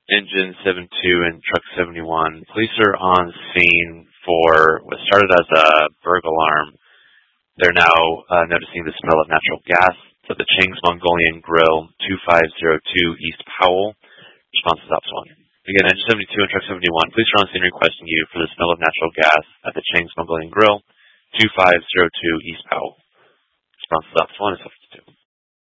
Engine 72 and Truck 71. Police are on scene for what started as a burglar alarm. They're now noticing the smell of natural gas at the Chang's Mongolian Grill, 2502 East Powell. Response is option 1. Again, Engine 72 and Truck 71. Police are on scene requesting you for the smell of natural gas at the Chang's Mongolian Grill, 2502 East Powell. Response is option 1 is